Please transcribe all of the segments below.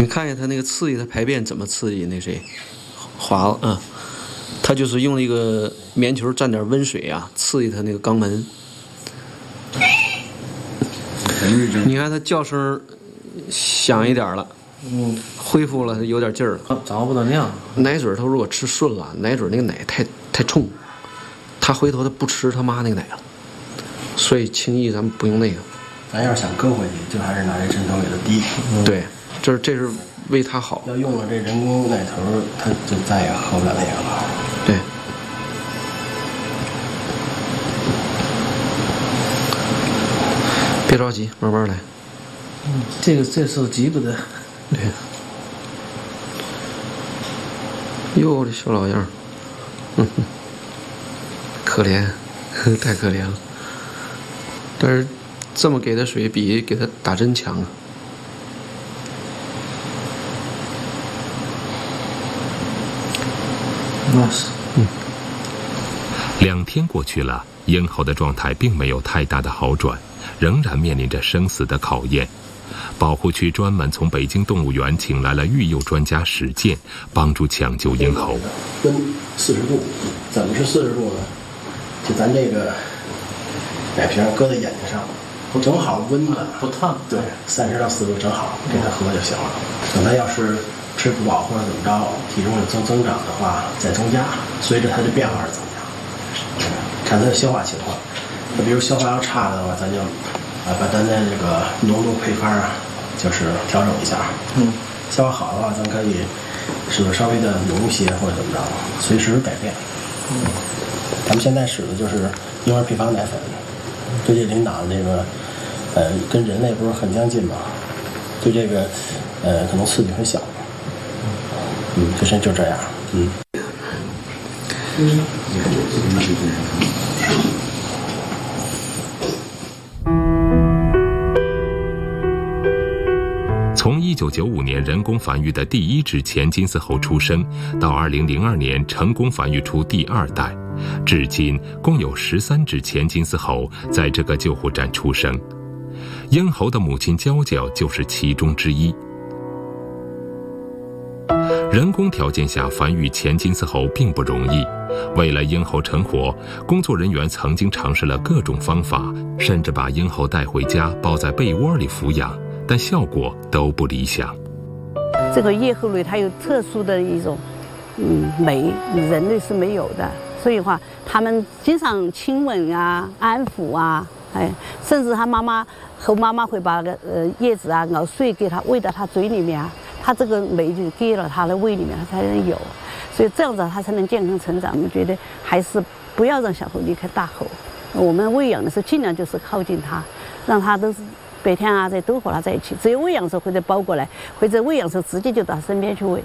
你看见他那个刺激他排便怎么刺激？那谁，华子啊，他就是用那个棉球蘸点温水啊，刺激他那个肛门。你看他叫声响一点了，恢复了，有点劲儿了。 掌握不得量。 奶嘴他如果吃顺了，奶嘴那个奶太冲，他回头他不吃他妈那个奶了，所以轻易咱们不用那个。 咱要是想搁回去，就还是拿这针头给他滴。 对，这是为他好。 要用了这人工奶头，他就再也喝不了那个了。 对。别着急，慢慢来。 这是急不得。 对。哟，这小老样儿，可怜，太可怜了。但是这么给他水，比给他打针强啊。 那是。 2天过去了，英侯的状态并没有太大的好转，仍然面临着生死的考验。保护区专门从北京动物园请来了育幼专家史健，帮助抢救英侯。 温40度，怎么是40度呢？就咱这个奶瓶搁在眼睛上，正好温的， 不烫。 对，30到40度正好，给他喝就行了。等他要是吃不饱或者怎么着，体重有增长的话，再增加，随着他的变化而增加，看他的消化情况。那比如消化要差的话，咱就把咱的这个浓度配方就是调整一下。消化好的话，咱可以使得稍微的浓一些或者怎么着，随时改变。咱们现在使的就是婴儿配方奶粉，对这领导的这个跟人类不是很相近嘛，对这个可能刺激很小。就这样。 从1995年人工繁育的第1只前金丝猴出生，到2002年成功繁育出第2代，至今共有13只前金丝猴在这个救护站出生。英猴的母亲娇娇就是其中之一。人工条件下繁育前金丝猴并不容易，为了鹰猴成活，工作人员曾经尝试了各种方法，甚至把鹰猴带回家抱在被窝里抚养，但效果都不理想。 这个叶猴类它有特殊的一种美，人类是没有的，所以话他们经常亲吻啊、安抚啊，甚至他猴妈妈会把叶子啊咬碎给他喂到他嘴里面啊。它这个酶就给了它的胃里面，它才能有，所以这样子它才能健康成长。我们觉得还是不要让小猴离开大猴。我们喂养的时候尽量就是靠近它，让它都是白天啊都和它在一起。只有喂养的时候或者抱过来，或者喂养的时候直接就到身边去喂。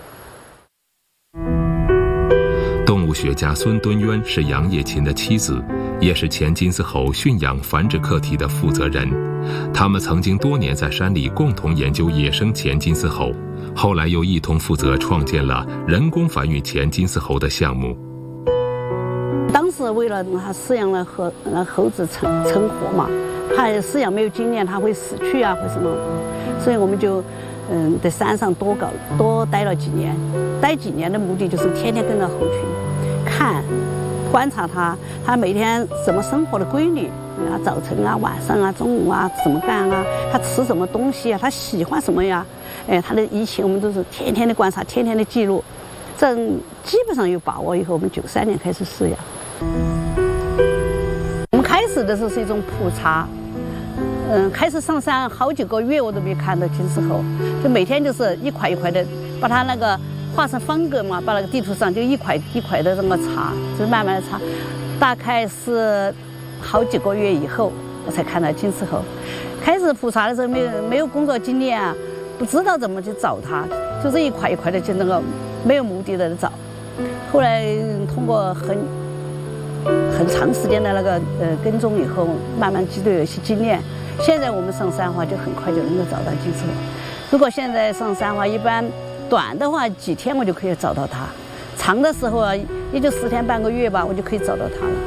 动物学家孙敦渊是杨叶琴的妻子，也是前金丝猴驯养繁殖课题的负责人。他们曾经多年在山里共同研究野生前金丝猴，后来又一同负责创建了人工繁育前金丝猴的项目。 当时为了他饲养了猴子成活嘛，他饲养没有经验，他会死去啊或什么，所以我们就在山上多待了几年。待几年的目的就是天天跟着猴群看观察他每天怎么生活的规律啊，早晨啊、晚上啊、中午啊怎么干啊，他吃什么东西啊，他喜欢什么呀，他的一切我们都是天天的观察，天天的记录，这基本上有把握以后，我们93年开始饲养。我们开始的时候是一种普查，开始上山好几个月我都没看到金丝猴，就每天就是一块一块的把它那个画成方格嘛，把那个地图上就一块一块的这么查，就慢慢的查，大概是好几个月以后我才看到金丝猴。开始普查的时候没有工作经验啊，不知道怎么去找它，就是一块一块的就那个没有目的的找。后来通过很长时间的那个跟踪以后，慢慢积累有些经验。现在我们上山的话就很快就能够找到金丝猴。如果现在上山的话，一般短的话几天我就可以找到它，长的时候啊也就10天半个月吧，我就可以找到它了。